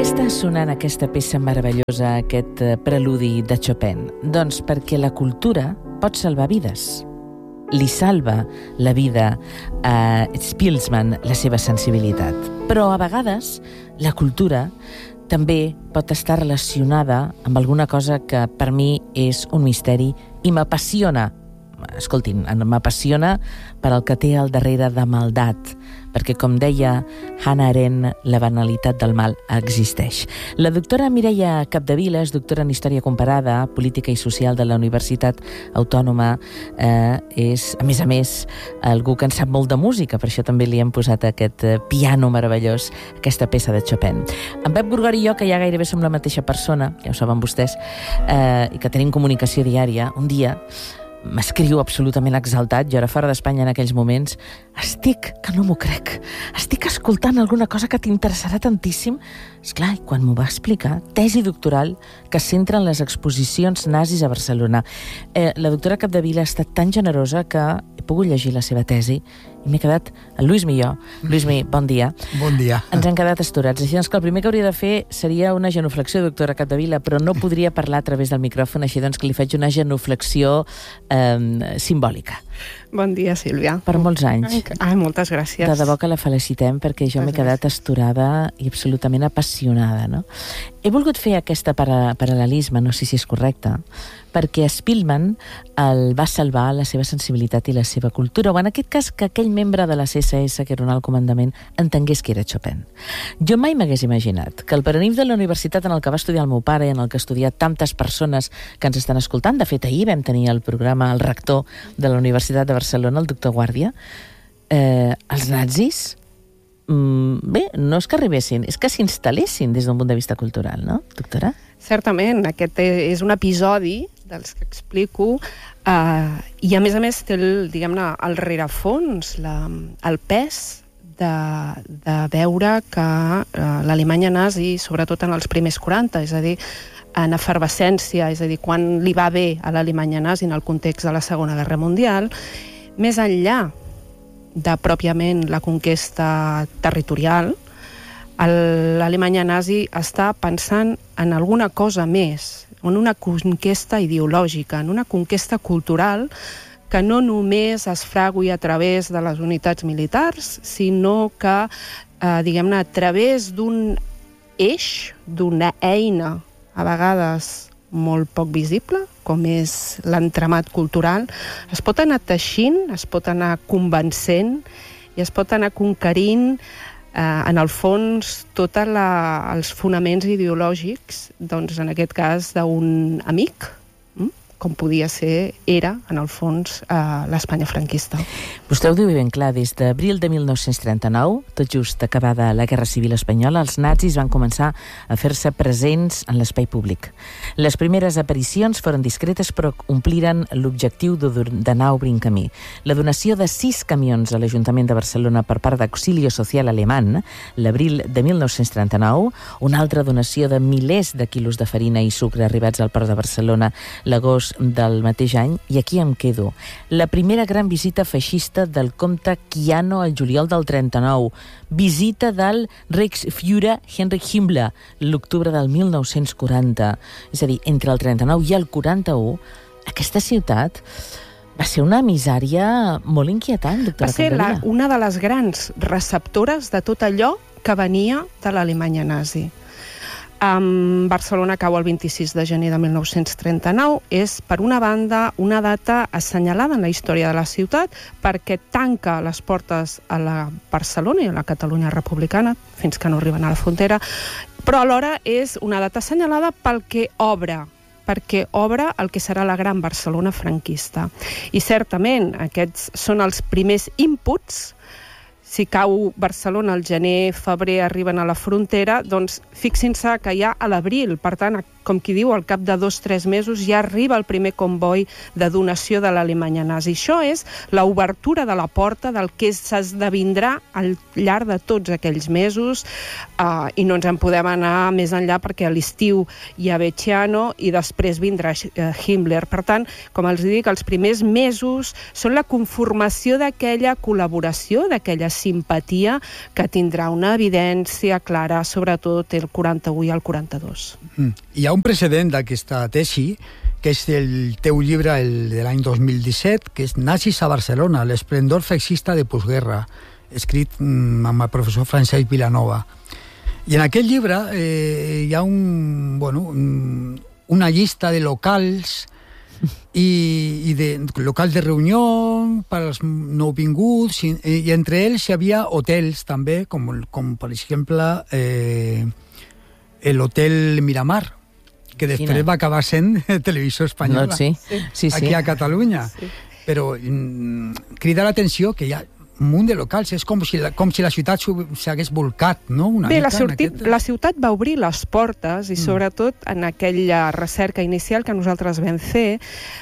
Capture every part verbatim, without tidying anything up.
està sonant aquesta peça meravellosa, aquest preludi de Chopin? Doncs perquè la cultura pot salvar vides. Li salva la vida a Spilsman, la seva sensibilitat. Però a vegades la cultura també pot estar relacionada amb alguna cosa que per mi és un misteri i m'apassiona. Escoltin, m'apassiona per al que té al darrere de maldat, perquè, com deia Hannah Arendt, la banalitat del mal existeix. La doctora Mireia Capdevila és doctora en Història Comparada, Política i Social de la Universitat Autònoma. Eh, és, a més a més, algú que en sap molt de música, per això també li hem posat aquest piano meravellós, aquesta peça de Chopin. En Pep Gorgori i jo, que ja gairebé som la mateixa persona, ja ho saben vostès, eh, i que tenim comunicació diària, un dia m'escriu absolutament exaltat, jo era fora d'Espanya en aquells moments, estic, que no m'ho crec, estic escoltant alguna cosa que t'interessarà tantíssim. Esclar, quan m'ho va explicar, tesi doctoral que es centra en les exposicions nazis a Barcelona. Eh, la doctora Capdevila ha estat tan generosa que he pogut llegir la seva tesi i m'he quedat... El Lluís i jo. Lluís, bon dia. Bon dia. Ens han quedat esturats. Així doncs que el primer que hauria de fer seria una genuflexió, doctora Capdevila, però no podria parlar a través del micròfon, així doncs que li faig una genuflexió eh, simbòlica. Bon dia, Sílvia. Per molts anys. Ai, moltes gràcies. De debò que la felicitem, perquè jo m'he quedat asturada i absolutament apassionada, no? He volgut fer aquest paral·lelisme, no sé si és correcte, perquè Spilman el va salvar la seva sensibilitat i la seva cultura, o en aquest cas que aquell membre de la C S S, que era un alt comandament, entengués que era Chopin. Jo mai m'hagués imaginat que el paranimf de la universitat en el que va estudiar el meu pare i en el que ha estudiat tantes persones que ens estan escoltant, de fet ahir vam tenir el programa, el rector de la Universitat de Barcelona, el doctor Guàrdia, eh, els nazis, mm, bé, no és que arribessin, és que s'instal·lessin des d'un punt de vista cultural, no, doctora? Certament, aquest és un episodi dels que explico, eh, i a més a més té el, diguem-ne, el rerefons, la, el pes de, de veure que eh, l'Alemanya nazi, sobretot en els primers quaranta, és a dir, en efervescència, és a dir, quan li va bé a l'Alemanya nazi en el context de la Segona Guerra Mundial, més enllà de pròpiament la conquesta territorial, l'Alemanya nazi està pensant en alguna cosa més, en una conquesta ideològica, en una conquesta cultural que no només es fragui a través de les unitats militars, sinó que, eh, diguem-ne, a través d'un eix, d'una eina, a vegades molt poc visible, com és l'entramat cultural, es pot anar teixint, es pot anar convencent i es pot anar conquerint, eh, en el fons, tots els fonaments ideològics, doncs, en aquest cas, d'un amic, com podia ser, era, en el fons, eh, l'Espanya franquista. Vostè ho diu ben clar, des d'abril de mil nou-cents trenta-nou, tot just acabada la Guerra Civil Espanyola, els nazis van començar a fer-se presents en l'espai públic. Les primeres aparicions foren discretes, però ompliren l'objectiu d'anar obrint camí. La donació de sis camions a l'Ajuntament de Barcelona per part d'Auxilio Social Alemán, l'abril de mil nou-cents trenta-nou, una altra donació de milers de quilos de farina i sucre arribats al Port de Barcelona l'agost del mateix any, i aquí em quedo. La primera gran visita feixista del comte Chiano al juliol del trenta-nou, visita del Reichsführer Heinrich Himmler l'octubre del mil nou-cents quaranta. És a dir, entre el trenta-nou i el quaranta-u, aquesta ciutat va ser una misèria molt inquietant, doctora Capdevila. Va ser la, una de les grans receptores de tot allò que venia de l'Alemanya nazi. Um, Barcelona cau el vint-i-sis de gener de mil nou-cents trenta-nou. És, per una banda, una data assenyalada en la història de la ciutat perquè tanca les portes a la Barcelona i a la Catalunya republicana fins que no arriben a la frontera, però alhora és una data assenyalada pel que obre perquè obre el que serà la gran Barcelona franquista. I certament aquests són els primers inputs. Si cau Barcelona al gener, febrer, arriben a la frontera, doncs fixin-se que ja a l'abril, per tant, com qui diu, al cap de dos o tres mesos ja arriba el primer comboi de donació de l'Alemanya nazi. Això és l'obertura de la porta del que s'esdevindrà al llarg de tots aquells mesos, uh, i no ens en podem anar més enllà perquè a l'estiu hi ha Veciano i després vindrà uh, Himmler. Per tant, com els dic, els primers mesos són la conformació d'aquella col·laboració, d'aquella simpatia que tindrà una evidència clara, sobretot el quaranta-u i el quaranta-dos. Mm. Hi ha un precedent d'aquesta tesi, que és el teu llibre el de l'any dos mil disset, que és Nazis a Barcelona, l'esplendor feixista de postguerra, escrit mm, amb el professor Francesc Vilanova. I en aquest llibre eh, hi ha un, bueno, un, una llista de locals i, i de locals de reunió per als nouvinguts, i, i entre ells hi havia hotels també, com, com per exemple eh, l'hotel Miramar, que després Quina? va acabar sent Televisió Espanyola, no, sí. Sí, sí. aquí a Catalunya. Sí. Però mm, crida l'atenció que hi ha un munt de locals, és com si la, com si la ciutat s'hagués volcat, no? Una Bé, mica la, sortit, aquest... la ciutat va obrir les portes i, mm. sobretot, en aquella recerca inicial que nosaltres vam fer,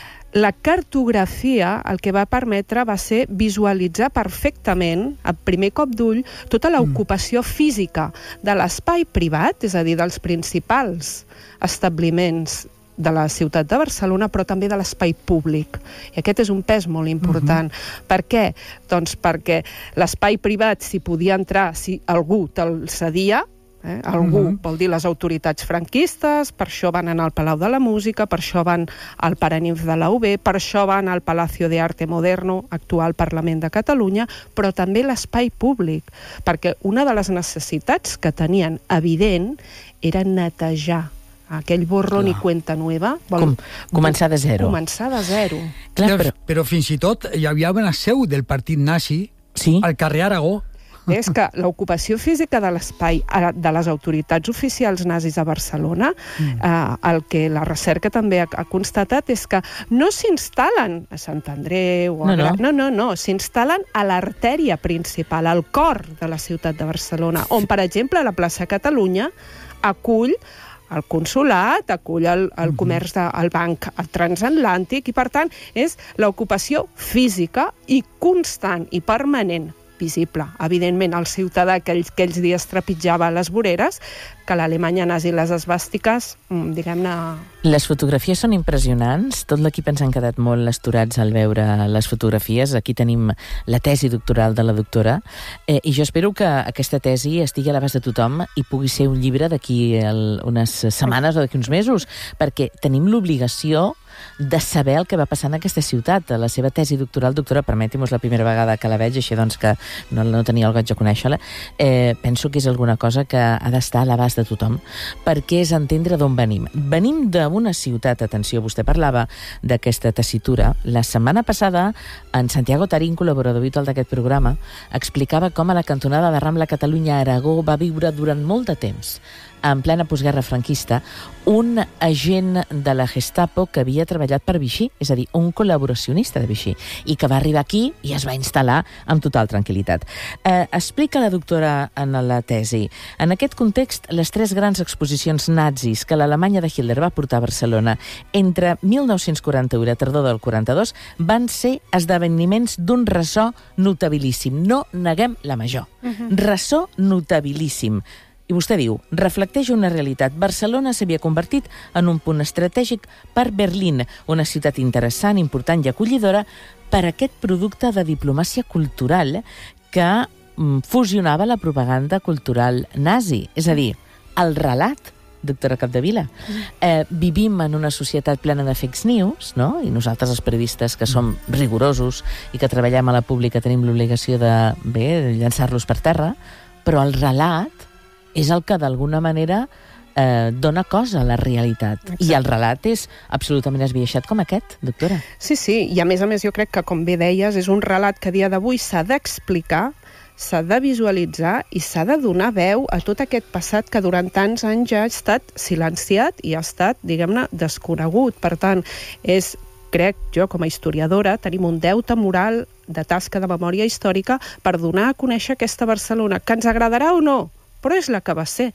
la cartografia el que va permetre va ser visualitzar perfectament, a primer cop d'ull, tota l'ocupació mm. física de l'espai privat, és a dir, dels principals establiments de la ciutat de Barcelona, però també de l'espai públic. I aquest és un pes molt important. Uh-huh. Per què? Doncs perquè l'espai privat s'hi podia entrar si algú te'l cedia, eh? algú uh-huh. vol dir les autoritats franquistes, per això van anar al Palau de la Música, per això van al Paranimf de la U B, per això van al Palacio de Arte Moderno, actual Parlament de Catalunya, però també l'espai públic, perquè una de les necessitats que tenien evident era netejar aquell borrón i cuenta nueva. Vol... Com, començar de zero. Començar de zero. Clar, però... però fins i tot hi havia una seu del partit nazi sí? al carrer Aragó. És que l'ocupació física de l'espai de les autoritats oficials nazis a Barcelona, mm. eh, el que la recerca també ha, ha constatat és que no s'instal·len a Sant Andreu o a... No, no, no, no, no. s'instal·len a l'artèria principal, al cor de la ciutat de Barcelona, on, per exemple, la plaça Catalunya acull el consolat, acull el, el comerç del banc transatlàntic i, per tant, és l'ocupació física i constant i permanent, visible. Evidentment, el ciutadà que aquells, aquells dies trepitjava les voreres, que l'Alemanya nazi i les esvàstiques, diguem-ne... Les fotografies són impressionants. Tot l'equip ens han quedat molt astorats al veure les fotografies. Aquí tenim la tesi doctoral de la doctora. Eh, I jo espero que aquesta tesi estigui a l'abast de tothom i pugui ser un llibre d'aquí unes setmanes o d'aquí uns mesos, perquè tenim l'obligació de saber el que va passar en aquesta ciutat. La seva tesi doctoral, doctora, permeti-mos la primera vegada que la veig, així doncs que no, no tenia el goig de conèixer-la, eh, penso que és alguna cosa que ha d'estar a l'abast de tothom, perquè és entendre d'on venim. Venim d'una ciutat, atenció, vostè parlava d'aquesta tessitura. La setmana passada, en Santiago Tarín, col·laborador habitual d'aquest programa, explicava com a la cantonada de Rambla Catalunya-Aragó va viure durant molt de temps, en plena postguerra franquista, un agent de la Gestapo que havia treballat per Vichy, és a dir, un col·laboracionista de Vichy, i que va arribar aquí i es va instal·lar amb total tranquil·litat. Eh, explica la doctora en la tesi. En aquest context, les tres grans exposicions nazis que l'Alemanya de Hitler va portar a Barcelona entre mil nou-cents quaranta-u i la tardor del quaranta-dos van ser esdeveniments d'un ressò notabilíssim. No neguem la major. Uh-huh. Ressò notabilíssim. I vostè diu, reflecteix una realitat. Barcelona s'havia convertit en un punt estratègic per Berlín, una ciutat interessant, important i acollidora per aquest producte de diplomàcia cultural que mm, fusionava la propaganda cultural nazi. És a dir, el relat, doctora Capdevila, eh, vivim en una societat plena de fake news, no? I nosaltres, els periodistes que som rigorosos i que treballem a la pública, tenim l'obligació de, bé, de llançar-los per terra, però el relat és el que d'alguna manera eh, dona cosa a la realitat. Exacte. I el relat és absolutament esbiaixat com aquest, doctora. Sí, sí, i a més a més jo crec que, com bé deies, és un relat que a dia d'avui s'ha d'explicar, s'ha de visualitzar i s'ha de donar veu a tot aquest passat que durant tants anys ja ha estat silenciat i ha estat, diguem-ne, desconegut. Per tant, és, crec jo, com a historiadora, tenim un deute moral de tasca de memòria històrica per donar a conèixer aquesta Barcelona, que ens agradarà o no, però és la que va ser.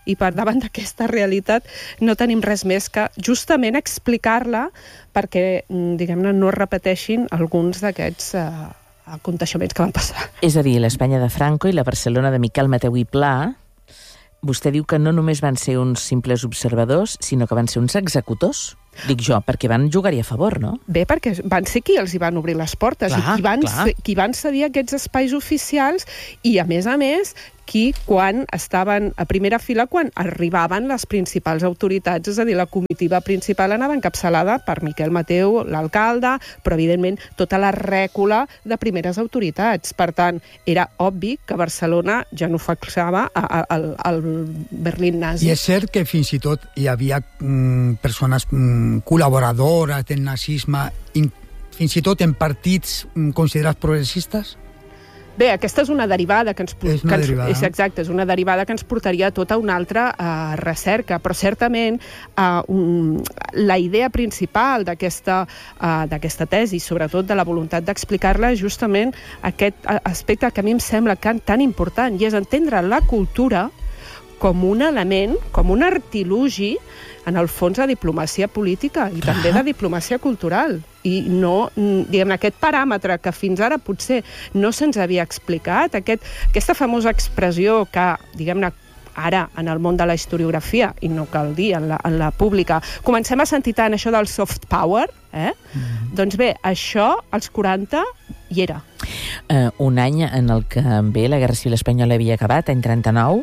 i per davant d'aquesta realitat no tenim res més que justament explicar-la perquè, diguem-ne, no es repeteixin alguns d'aquests eh, aconteixements que van passar. És a dir, l'Espanya de Franco i la Barcelona de Miquel Mateu i Pla, vostè diu que no només van ser uns simples observadors, sinó que van ser uns executors? Dic jo, perquè van jugar-hi a favor, no? Bé, perquè van ser qui els hi van obrir les portes, clar, i qui van, clar. qui van cedir aquests espais oficials, i a més a més, qui quan estaven a primera fila, quan arribaven les principals autoritats, és a dir, la comitiva principal anava encapçalada per Miquel Mateu, l'alcalde, però evidentment tota la rècula de primeres autoritats. Per tant, era obvi que Barcelona ja no fixava al, al Berlín nazi. I és cert que fins i tot hi havia mm, persones mm, col·laboradores del nazisme, in, fins i tot en partits mm, considerats progressistes? Bé, aquesta és una derivada que ens... És una que ens, derivada. És exacte, és una derivada que ens portaria a tota una altra uh, recerca, però certament uh, un, la idea principal d'aquesta uh, d'aquesta tesi, sobretot de la voluntat d'explicar-la, és justament aquest aspecte que a mi em sembla tan, tan important, i és entendre la cultura com un element, com un artilugi, en el fons, de diplomàcia política i també de diplomàcia cultural. I no, diguem, aquest paràmetre que fins ara potser no se'ns havia explicat, aquest, aquesta famosa expressió que, diguem-ne, ara, en el món de la historiografia, i no cal dir, en la, en la pública, comencem a sentir tant això del soft power, eh? Mm. Doncs bé, això, als quaranta, hi era. Uh, un any en el que bé la Guerra Civil Espanyola havia acabat, any trenta-nou,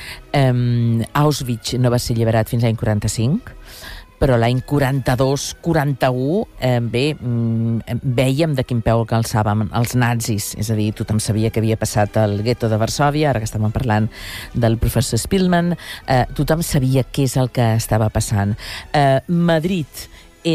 um, Auschwitz no va ser alliberat fins l'any quaranta-cinc, però l'any quaranta-dos quaranta-u, eh, bé, mm, vèiem de quin peu calçàvem els nazis, és a dir, tothom sabia que havia passat al gueto de Varsòvia, ara que estàvem parlant del professor Spillman, eh, tothom sabia què és el que estava passant. Eh, Madrid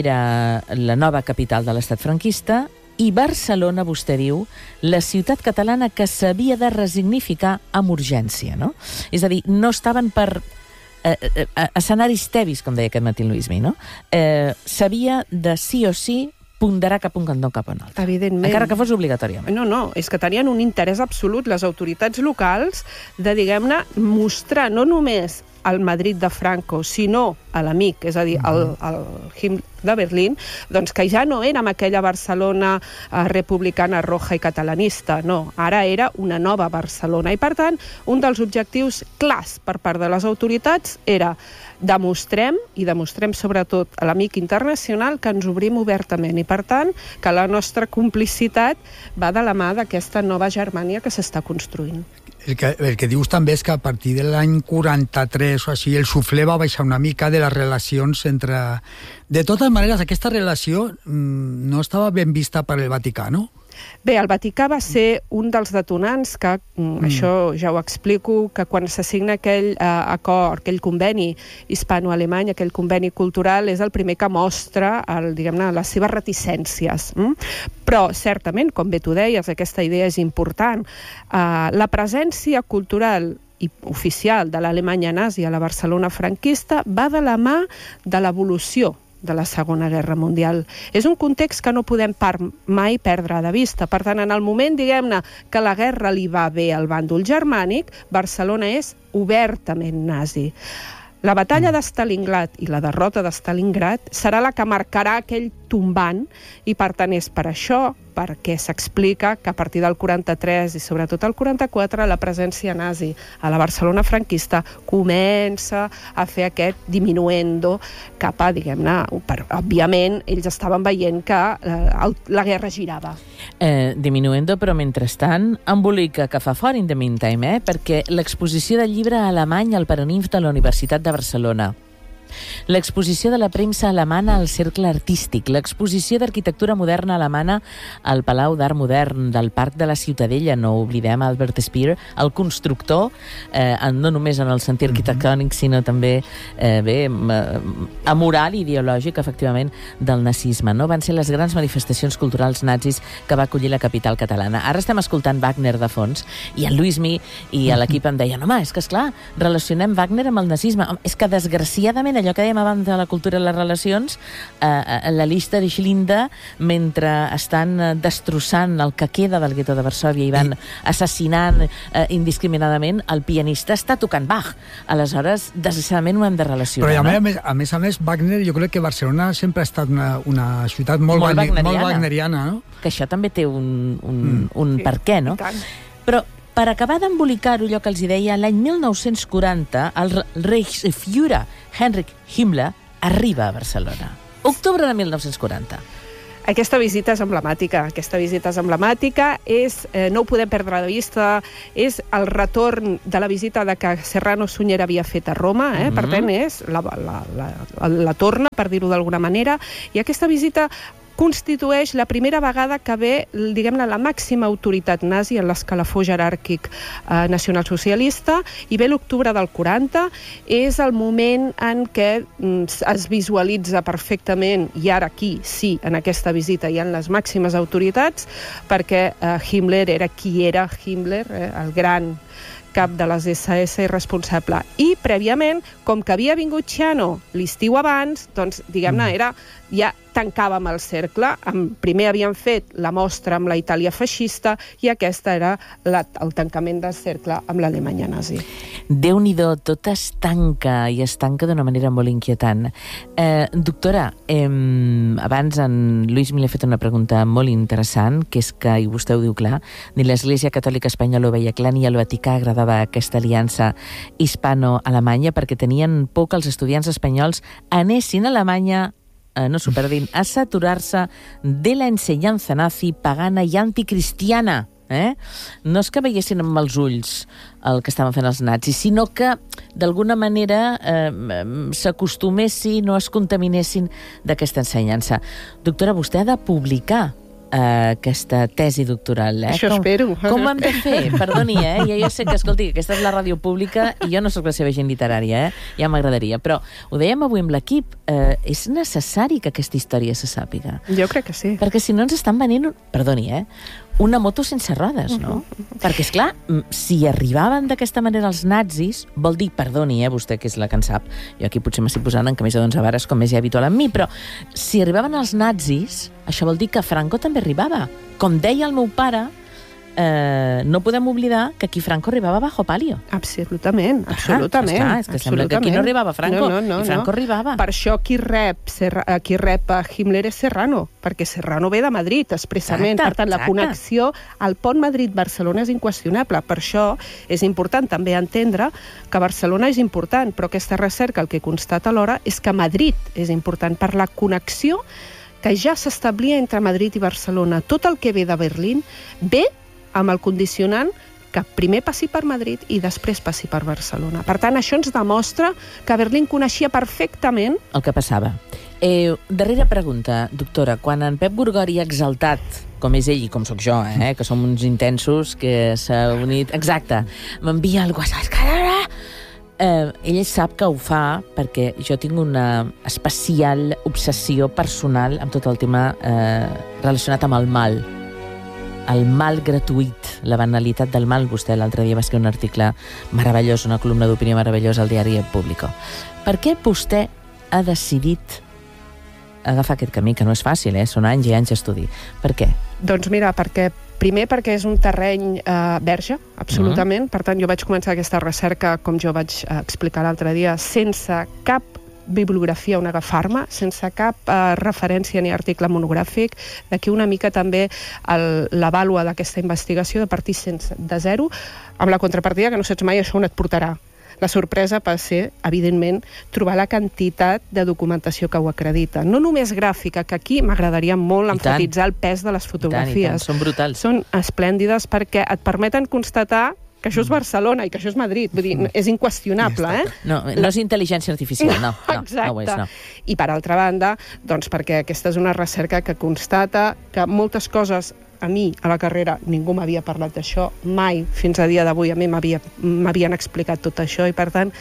era la nova capital de l'estat franquista, i Barcelona, vostè diu, la ciutat catalana que s'havia de resignificar amb urgència, no? És a dir, no estaven per eh, eh, escenaris tebis, com deia aquest matí el Luismi, no? Eh, s'havia de sí o sí ponderar cap un cantó cap a un altre. Evidentment. Encara que fos obligatòriament. No, no, és que tenien un interès absolut les autoritats locals de, diguem-ne, mostrar no només al Madrid de Franco, sinó a l'amic, és a dir, al, al Himmler de Berlín, doncs que ja no érem aquella Barcelona eh, republicana, roja i catalanista, no, ara era una nova Barcelona, i per tant, un dels objectius clars per part de les autoritats era demostrem, i demostrem sobretot a l'amic internacional, que ens obrim obertament, i per tant, que la nostra complicitat va de la mà d'aquesta nova Germània que s'està construint. El que, el que dius també és que a partir de l'any quaranta-tres o així el suflé va baixar una mica de les relacions entre... De totes maneres, aquesta relació mmm, no estava ben vista per el Vaticà, no? Bé, el Vaticà va ser un dels detonants que, mm. això ja ho explico, que quan s'assigna aquell eh, acord, aquell conveni hispano-alemany, aquell conveni cultural, és el primer que mostra el, diguem-ne, les seves reticències. Mm? Però, certament, com bé tu deies, aquesta idea és important. Eh, la presència cultural i oficial de l'Alemanya nazi a la Barcelona franquista va de la mà de l'evolució de la Segona Guerra Mundial. És un context que no podem per mai perdre de vista. Per tant, en el moment, diguem-ne, que la guerra li va bé al bàndol germànic, Barcelona és obertament nazi. La batalla de Stalingrad i la derrota de Stalingrad serà la que marcarà aquell tombant, i per tant és per això perquè s'explica que a partir del quaranta-tres i sobretot el quaranta-quatre la presència nazi a la Barcelona franquista comença a fer aquest diminuendo cap a, diguem-ne, per, òbviament ells estaven veient que eh, la guerra girava. Eh, diminuendo, però mentrestant embolica que fa fort in the meantime, eh? Perquè l'exposició del llibre alemany al Paraninf de la Universitat de Barcelona, l'exposició de la premsa alemana al Cercle Artístic, l'exposició d'arquitectura moderna alemana al Palau d'Art Modern del Parc de la Ciutadella, no oblidem Albert Speer, el constructor, eh, no només en el sentit arquitectònic, sinó també eh, bé, a moral i ideològic, efectivament, del nazisme. No? Van ser les grans manifestacions culturals nazis que va acollir la capital catalana. Ara estem escoltant Wagner de fons, i el Luismi i l'equip em deien, home, és que esclar, relacionem Wagner amb el nazisme. És que desgraciadament allò que dèiem abans de la cultura i les relacions, eh, la llista de Schlinda, mentre estan destrossant el que queda del gueto de Varsòvia i van assassinant eh, indiscriminadament, el pianista està tocant Bach. Aleshores, desgraciadament ho hem de relacionar. Però a, no? més, a més a més, Wagner, jo crec que Barcelona sempre ha estat una, una ciutat molt, molt, wagner, wagneriana. molt wagneriana, no? Que això també té un, un, mm. un sí, per què, no? Però per acabar d'embolicar-ho, allò que els deia, l'any mil nou-cents quaranta, el Reichsführer Heinrich Himmler arriba a Barcelona. Octubre de mil nou-cents quaranta. Aquesta visita és emblemàtica, aquesta visita és emblemàtica, és, eh, no ho podem perdre de vista, és el retorn de la visita de que Serrano Suñer havia fet a Roma, eh? Mm-hmm. Per tant, és la, la, la, la, la torna, per dir-ho d'alguna manera, i aquesta visita constitueix la primera vegada que ve, diguem-ne, la màxima autoritat nazi en l'escalafó jeràrquic eh, nacionalsocialista, i ve l'octubre del quaranta, és el moment en què mm, es visualitza perfectament, i ara aquí, sí, en aquesta visita hi ha les màximes autoritats, perquè eh, Himmler era qui era Himmler, eh, el gran cap de les esse esse i responsable. I, prèviament, com que havia vingut Ciano l'estiu abans, doncs, diguem-ne, era, ja tancàvem el cercle. Primer havíem fet la mostra amb la Itàlia feixista i aquesta era la, el tancament del cercle amb l'Alemanya nazi. Déu-n'hi-do, tot es tanca i es tanca d'una manera molt inquietant. Eh, doctora, eh, abans en Lluís m'ha fet una pregunta molt interessant, que és que, i vostè ho diu clar, ni l'Església Catòlica Espanyola ho veia clar, ni al Vaticà agradava aquesta aliança hispano-alemanya, perquè tenien por que els estudiants espanyols anessin a Alemanya, eh, no s'ho perdin, a saturar-se de la ensenyança nazi, pagana i anticristiana. Eh? No és que veiessin amb els ulls el que estaven fent els nazis, sinó que d'alguna manera eh, s'acostumessin o es contaminessin d'aquesta ensenyança. Doctora, vostè ha de publicar Uh, aquesta tesi doctoral. Eh? Això com, espero. Com ho hem de fer? Perdoni, eh? Ja, ja sé que, escolti, aquesta és la ràdio pública i jo no sóc la seva gent literària, eh? Ja m'agradaria. Però ho dèiem avui amb l'equip, eh, és necessari que aquesta història se sàpiga. Jo crec que sí. Perquè si no ens estan venint, perdoni, eh? una moto sense rodes, no? Uh-huh. Perquè, esclar, si arribaven d'aquesta manera els nazis, vol dir, perdoni, eh, vostè que és la que en sap, jo aquí potser m'estic posant en camisa d'onze vares, com és ja habitual en mi, però si arribaven els nazis, això vol dir que Franco també arribava. Com deia el meu pare, eh, no podem oblidar que aquí Franco arribava bajo palio. Absolutament, absolutament. Ah, és que sembla que aquí no arribava Franco, no, no, no, i Franco no. arribava. Per això qui rep, qui rep a Himmler és Serrano, perquè Serrano ve de Madrid, expressament. Exacte, per tant, la exacte. connexió al pont Madrid-Barcelona és inqüestionable. Per això és important també entendre que Barcelona és important, però aquesta recerca el que constata alhora és que Madrid és important per la connexió que ja s'establia entre Madrid i Barcelona. Tot el que ve de Berlín ve amb el condicionant que primer passi per Madrid i després passi per Barcelona. Per tant, això ens demostra que Berlín coneixia perfectament el que passava. Eh, darrera pregunta, doctora. Quan en Pep Gorgori ha exaltat, com és ell i com sóc jo, eh, que som uns intensos, que s'ha unit... Exacte, m'envia el WhatsApp... Eh, ell sap que ho fa perquè jo tinc una especial obsessió personal amb tot el tema eh, relacionat amb el mal. El mal gratuït, la banalitat del mal. Vostè l'altre dia va escriure un article meravellós, una columna d'opinió meravellosa al diari Público. Per què vostè ha decidit agafar aquest camí, que no és fàcil, eh? Són anys i anys d'estudi. Per què? Doncs mira, perquè primer perquè és un terreny eh, verge, absolutament. Uh-huh. Per tant, jo vaig començar aquesta recerca, com jo vaig eh, explicar l'altre dia, sense cap bibliografia on agafar-me, sense cap eh, referència ni article monogràfic. D'aquí una mica també el, la vàlua d'aquesta investigació, de partir sense, de zero, amb la contrapartida que no saps mai això on et portarà. La sorpresa va ser, evidentment, trobar la quantitat de documentació que ho acredita. No només gràfica, que aquí m'agradaria molt emfatitzar el pes de les fotografies. I tant, i tant. Són brutals. Són esplèndides perquè et permeten constatar que això és Barcelona i que això és Madrid. Vull dir, és inqüestionable, eh? No, no és intel·ligència artificial, no. no Exacte. No ho és, no. I per altra banda, doncs perquè aquesta és una recerca que constata que moltes coses a mi, a la carrera, ningú m'havia parlat d'això, mai, fins a dia d'avui, a mi m'havien explicat tot això, i per tant...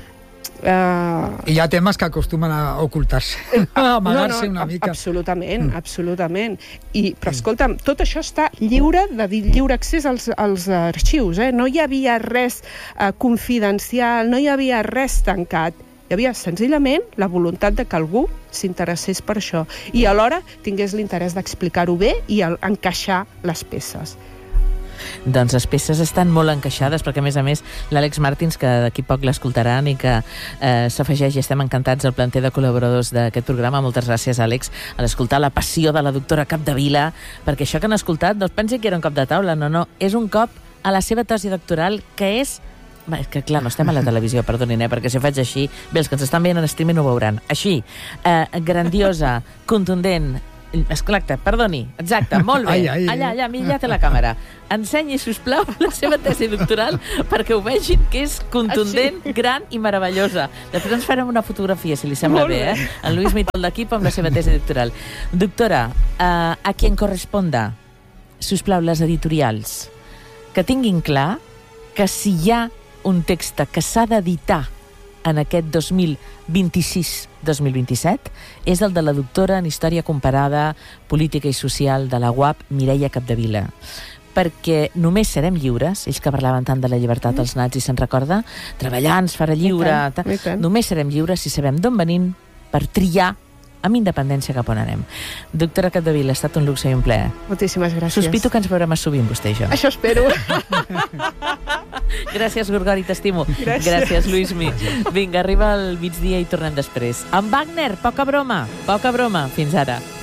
Uh... I hi ha temes que acostumen a ocultar-se, a amagar-se no, no, una mica. Absolutament, mm. absolutament. I, però escolta'm, tot això està lliure de lliure accés als, als arxius, eh? No hi havia res uh, confidencial, no hi havia res tancat. Hi havia senzillament la voluntat de que algú s'interessés per això i alhora tingués l'interès d'explicar-ho bé i encaixar les peces. Doncs les peces estan molt encaixades, perquè a més a més l'Àlex Martins, que d'aquí poc l'escoltaran i que eh, s'afegeix, i estem encantats al planter de col·laboradors d'aquest programa, moltes gràcies Àlex, a l'escoltar la passió de la doctora Capdevila, perquè això que han escoltat no es pensi que era un cop de taula, no, no, és un cop a la seva tesi doctoral, que és... Va, és que clar, no estem a la televisió, perdonin, eh, perquè si ho faig així, bé, els que ens estan veient en streaming ho veuran. Així, eh, grandiosa, contundent, exacte, perdoni, exacte, molt bé. Ai, ai, allà, allà, mira, ja té la càmera. Ensenyi, sisplau, la seva tesi doctoral perquè ho vegin, que és contundent, Així. gran i meravellosa. Després ens farem una fotografia, si li sembla bé, bé, eh? En Luis Mitol d'equip amb la seva tesi doctoral. Doctora, eh, a qui en corresponda, sisplau, les editorials, que tinguin clar que si hi ha un text que s'ha d'editar en aquest dos mil vint-i-sis dos mil vint-i-set és el de la doctora en Història Comparada, Política i Social de la U A P, Mireia Capdevila. Perquè només serem lliures, ells que parlaven tant de la llibertat als nazis, se'n recorda? Treballar ens farà lliure. I tant, i tant. Només serem lliures si sabem d'on venim per triar amb independència cap on anem. Doctora Capdevila, ha estat un luxe i un plaer. Moltíssimes gràcies. Sospito que ens veurem a sovint, vostè i jo. Això espero. Gràcies, Gorgori, t'estimo. Gràcies. Gràcies, Luismi. Vinga, arriba el migdia i tornem després. En Wagner, poca broma, poca broma. Fins ara.